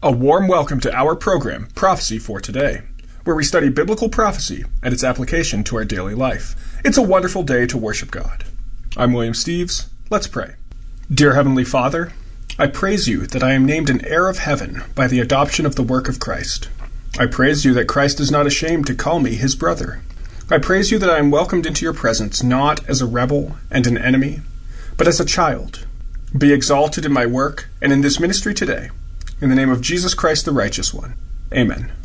A warm welcome to our program, Prophecy for Today, where we study biblical prophecy and its application to our daily life. It's a wonderful day to worship God. I'm William Steves. Let's pray. Dear Heavenly Father, I praise you that I am named an heir of heaven by the adoption of the work of Christ. I praise you that Christ is not ashamed to call me his brother. I praise you that I am welcomed into your presence not as a rebel and an enemy, but as a child. Be exalted in my work and in this ministry today. In the name of Jesus Christ, the righteous one. Amen.